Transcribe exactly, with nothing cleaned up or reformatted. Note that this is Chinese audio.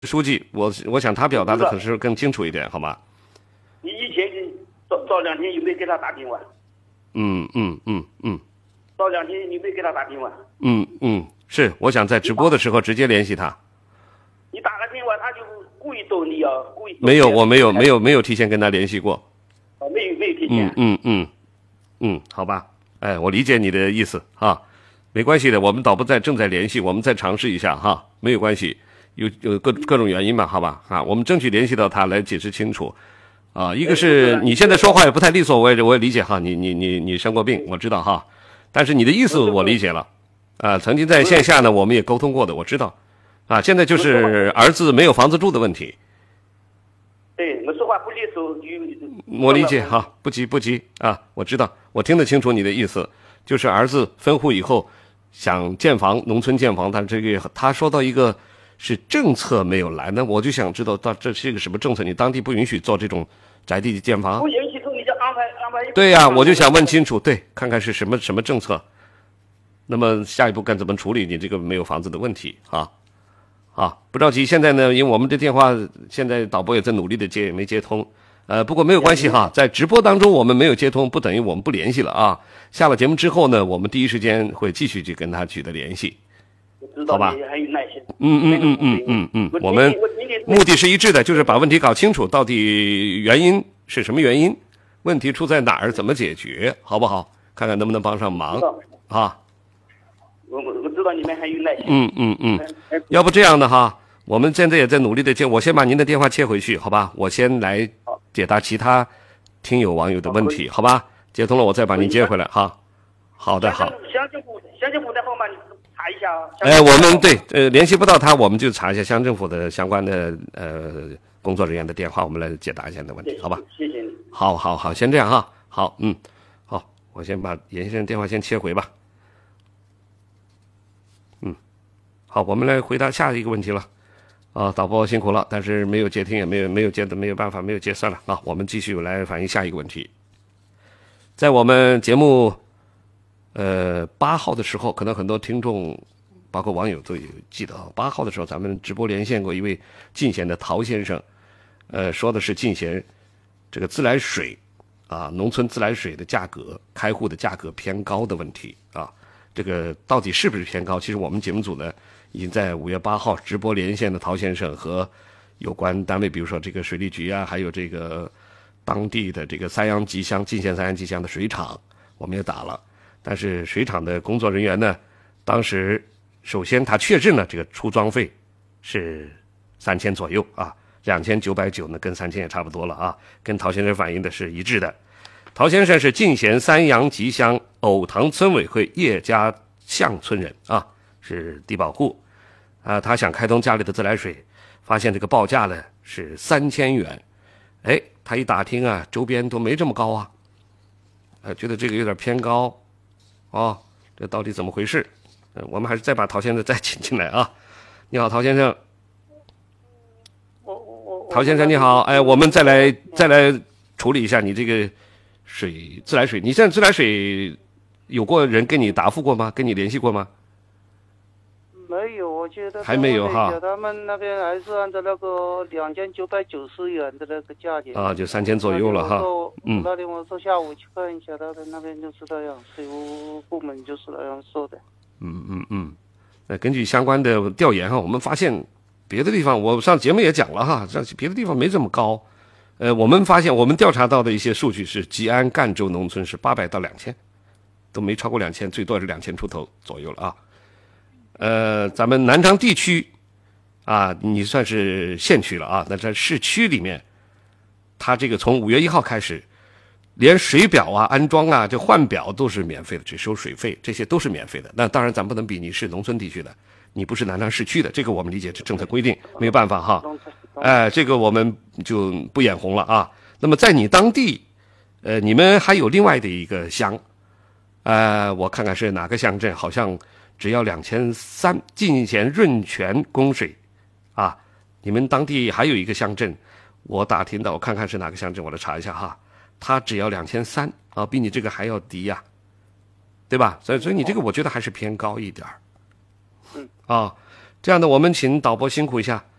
书记，我我想他表达的可是更清楚一点，好吗？ 你以前早早两天有没有给他打电话？ 嗯嗯嗯嗯。 早两天有没有给他打电话？ 嗯嗯，是，我想在直播的时候直接联系他。 你打个电话，他就故意逗你啊，故意。 没有，我没有没有没有提前跟他联系过。 哦，没有没有提前。 嗯嗯嗯嗯，好吧，哎，我理解你的意思哈，没关系的，我们导播在正在联系，我们再尝试一下哈，没有关系，有有各各种原因嘛，好吧啊，我们争取联系到他来解释清楚。啊，一个是你现在说话也不太利索，我也我也理解哈，你你你你生过病，我知道哈，但是你的意思我理解了，啊，曾经在线下呢我们也沟通过的，我知道，啊，现在就是儿子没有房子住的问题。 对，我说话不利索，就我理解哈，不急不急啊，我知道，我听得清楚你的意思，就是儿子分户以后想建房，农村建房，但这个他说到一个是政策没有来，那我就想知道到这是一个什么政策，你当地不允许做这种宅地建房？ 不允许做，你就安排安排。 对呀、啊，我就想问清楚，对，看看是什么什么政策，那么下一步该怎么处理你这个没有房子的问题啊？啊，不着急，现在呢，因为我们的电话现在导播也在努力的接，也没接通。呃，不过没有关系哈，在直播当中我们没有接通，不等于我们不联系了啊。下了节目之后呢，我们第一时间会继续去跟他取得联系，好吧？ 很有耐心。 嗯嗯嗯嗯嗯嗯，我们目的是一致的，就是把问题搞清楚，到底原因是什么原因，问题出在哪儿，怎么解决，好不好？看看能不能帮上忙啊。 我我知道你们很有耐心。 嗯嗯嗯，要不这样的哈，我们现在也在努力的接，我先把您的电话切回去，好吧？我先来解答其他听友网友的问题，好吧？接通了我再把您接回来哈。好的好。 乡政府乡政府的号码你查一下啊。 哎，我们对呃联系不到他，我们就查一下乡政府的相关的呃工作人员的电话，我们来解答一下你的问题，好吧？ 谢谢你。 好好好，先这样哈。好，嗯，好，我先把严先生电话先切回吧。好，我们来回答下一个问题了，啊，导播辛苦了，但是没有接听，也没有没有接的，没有办法，没有接算了啊。我们继续来反映下一个问题。在我们节目呃八号的时候，可能很多听众包括网友都有记得啊，八号的时候咱们直播连线过一位进贤的陶先生，呃，说的是进贤这个自来水啊，农村自来水的价格开户的价格偏高的问题啊。这个到底是不是偏高？其实我们节目组呢，已经在五月八号直播连线的陶先生和有关单位，比如说这个水利局啊，还有这个当地的这个三阳集乡进贤三阳集乡的水厂，我们也打了。但是水厂的工作人员呢，当时首先他确认了这个出装费是三千左右啊，两千九百九呢跟三千也差不多了啊，跟陶先生反映的是一致的。陶先生是进贤三阳集乡藕塘村委会叶家巷村人啊，是低保户啊。他想开通家里的自来水，发现这个报价呢是三千元。哎，他一打听啊，周边都没这么高啊，呃，觉得这个有点偏高哦，这到底怎么回事？呃，我们还是再把陶先生再请进来啊。你好，陶先生。 我我陶先生你好，哎，我们再来再来处理一下你这个。水自来水，你现在自来水有过人跟你答复过吗？跟你联系过吗？ 没有，我觉得还没有哈。 他们那边还是按照那个两千九百九十元的那个价钱啊，就三千左右了哈。 嗯，那天我说下午去看一下，他的那边就是那样，水务部门就是那样说的。 嗯嗯嗯，那根据相关的调研哈，我们发现别的地方，我上节目也讲了哈，上别的地方没这么高。呃，我们发现我们调查到的一些数据是，吉安、赣州农村是八百到两千，都没超过两千，最多是两千出头左右了啊。呃，咱们南昌地区啊，你算是县区了啊，那在市区里面，它这个从五月一号开始，连水表啊、安装啊、这换表都是免费的，只收水费，这些都是免费的。那当然，咱不能比你是农村地区的，你不是南昌市区的，这个我们理解是政策规定，没有办法哈。哎、呃，这个我们就不眼红了啊。那么在你当地，呃，你们还有另外的一个乡，呃，我看看是哪个乡镇，好像只要两千三，进贤润泉供水，啊，你们当地还有一个乡镇，我打听到，我看看是哪个乡镇，我来查一下哈，它只要两千三啊，比你这个还要低呀、啊，对吧？所以所以你这个我觉得还是偏高一点儿， 嗯， 啊，这样的我们请导播辛苦一下。